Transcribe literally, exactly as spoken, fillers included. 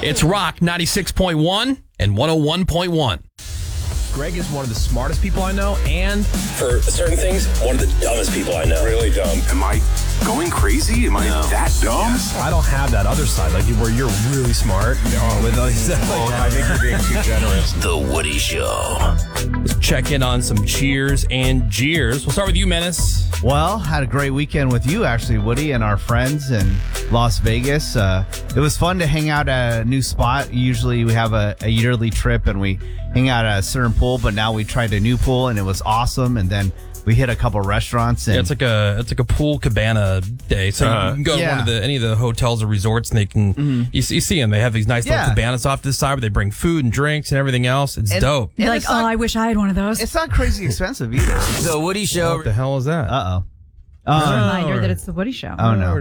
It's Rock ninety-six point one and one oh one point one. Greg is one of the smartest people I know, and for certain things, one of the dumbest people I know. Really dumb. Am I going crazy? Am I No. that dumb? yes, I don't have that other side, like where you're really smart. No, with like, Oh, I think you're being too generous. The Woody Show. Let's check in on some cheers and jeers. We'll start with you, Menace. Well, had a great weekend with you, actually, Woody, and our friends in Las Vegas. Uh, it was fun to hang out at a new spot. Usually we have a, a yearly trip and we hang out at a certain pool, but now we tried a new pool and it was awesome. And then we hit a couple restaurants. And Yeah, it's like a it's like a pool cabana day. So Uh, you can go to yeah. one of the any of the hotels or resorts, and they can you, see- you see them. They have these nice Yeah. little cabanas off to the side where they bring food and drinks and everything else. It's And- dope. and You're like, it's oh, not- I wish I had one of those. It's not crazy expensive either. The Woody Show. What the hell is that? Uh-oh. Just a Um, reminder that it's the Woody Show. oh, no.